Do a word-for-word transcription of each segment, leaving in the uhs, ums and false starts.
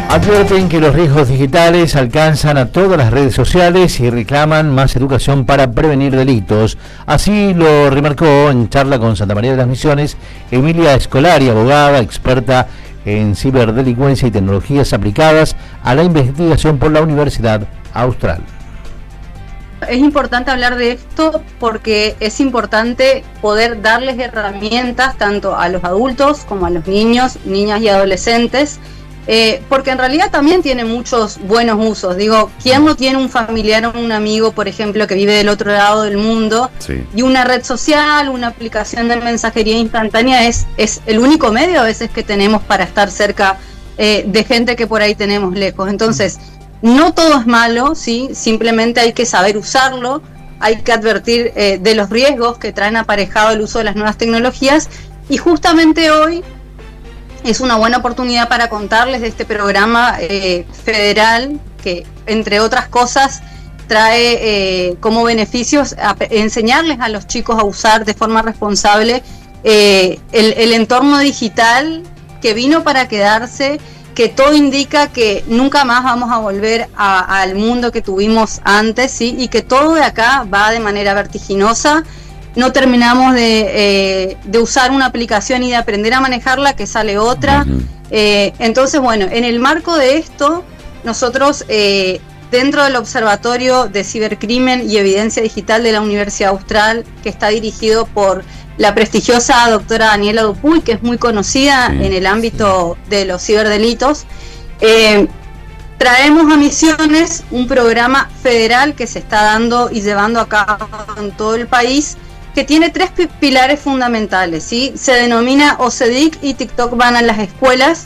Advierten que los riesgos digitales alcanzan a todas las redes sociales y reclaman más educación para prevenir delitos. Así lo remarcó en charla con Santa María de las Misiones Emilia Escolari, abogada experta en ciberdelincuencia y tecnologías aplicadas a la investigación por la Universidad Austral. Es importante hablar de esto porque es importante poder darles herramientas tanto a los adultos como a los niños, niñas y adolescentes, eh, porque en realidad también tiene muchos buenos usos. Digo, ¿quién no tiene un familiar o un amigo, por ejemplo, que vive del otro lado del mundo? Sí. Y una red social, una aplicación de mensajería instantánea es, es el único medio a veces que tenemos para estar cerca eh, de gente que por ahí tenemos lejos. Entonces, no todo es malo, ¿sí? Simplemente hay que saber usarlo, hay que advertir eh, de los riesgos que traen aparejado el uso de las nuevas tecnologías, y justamente hoy es una buena oportunidad para contarles de este programa eh, federal que, entre otras cosas, trae eh, como beneficios a, enseñarles a los chicos a usar de forma responsable eh, el, el entorno digital que vino para quedarse, que todo indica que nunca más vamos a volver a, al mundo que tuvimos antes, ¿sí? Y que todo de acá va de manera vertiginosa. No terminamos de, eh, de usar una aplicación y de aprender a manejarla, que sale otra. Uh-huh. eh, entonces, bueno, en el marco de esto, nosotros, eh, dentro del Observatorio de Cibercrimen y Evidencia Digital de la Universidad Austral, que está dirigido por la prestigiosa doctora Daniela Dupuy, que es muy conocida sí, en el ámbito sí. de los ciberdelitos, eh, traemos a Misiones un programa federal que se está dando y llevando a cabo en todo el país, que tiene tres pilares fundamentales, ¿sí? Se denomina OCEDIC y TikTok van a las escuelas.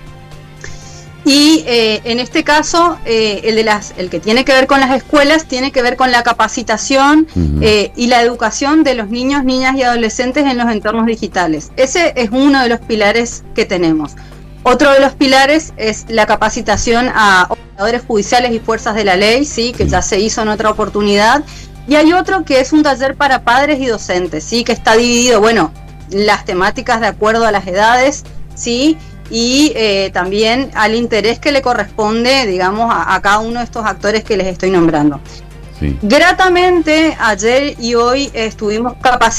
Y eh, en este caso, eh, el de las, el que tiene que ver con las escuelas, tiene que ver con la capacitación uh-huh. eh, y la educación de los niños, niñas y adolescentes en los entornos digitales. Ese es uno de los pilares que tenemos. Otro de los pilares es la capacitación a operadores judiciales y fuerzas de la ley, sí, que ya se hizo en otra oportunidad. Y hay otro que es un taller para padres y docentes, sí, que está dividido, bueno, las temáticas de acuerdo a las edades, sí, y eh, también al interés que le corresponde, digamos, a, a cada uno de estos actores que les estoy nombrando. Sí. Gratamente, ayer y hoy estuvimos capacitando